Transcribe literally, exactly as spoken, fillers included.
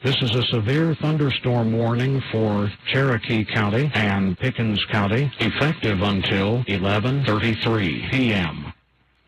This is a severe thunderstorm warning for Cherokee County and Pickens County, effective until eleven thirty-three p m